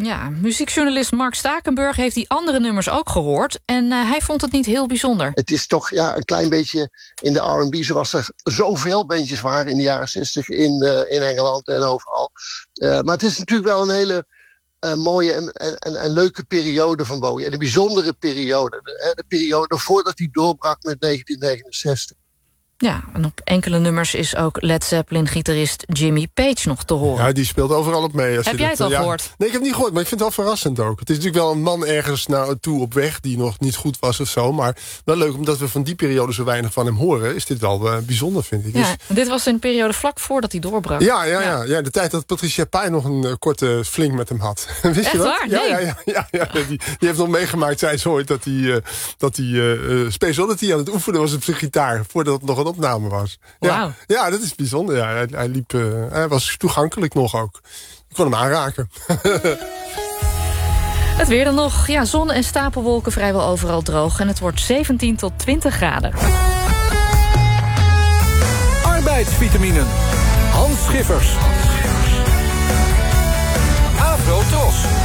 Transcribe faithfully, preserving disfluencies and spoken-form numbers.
Ja, muziekjournalist Mark Stakenburg heeft die andere nummers ook gehoord. En uh, hij vond het niet heel bijzonder. Het is toch ja, een klein beetje in de R en B, zoals er zoveel bandjes waren in de jaren zestig in, uh, in Engeland en overal. Uh, maar het is natuurlijk wel een hele uh, mooie en, en, en leuke periode van Bowie. En een bijzondere periode. De, de periode voordat hij doorbrak met negentien negenenzestig. Ja, en op enkele nummers is ook Led Zeppelin-gitarist Jimmy Page nog te horen. Ja, die speelt overal op mee. Als heb je jij dat, het al ja, gehoord? Nee, ik heb het niet gehoord, maar ik vind het wel verrassend ook. Het is natuurlijk wel een man ergens naartoe op weg die nog niet goed was of zo. Maar wel leuk, omdat we van die periode zo weinig van hem horen, is dit wel uh, bijzonder, vind ik. Ja, dus, dit was een periode vlak voordat hij doorbrak. Ja, ja, ja. ja, ja de tijd dat Patricia Pai nog een uh, korte flink met hem had. Wist Echt je dat? waar? Ja, Nee. ja, ja, ja, ja, die, die heeft nog meegemaakt, zei ze ooit, dat hij uh, dat hij uh, speelde dat hij aan het oefenen was op zijn gitaar, voordat het nog een opname was. Ja, Wauw. ja, dat is bijzonder. Ja. Hij, hij, liep, uh, hij was toegankelijk nog ook. Ik kon hem aanraken. Het weer dan nog. Ja, zon en stapelwolken vrijwel overal droog. En het wordt zeventien tot twintig graden. Arbeidsvitaminen. Hans Schiffers. Afro Tros.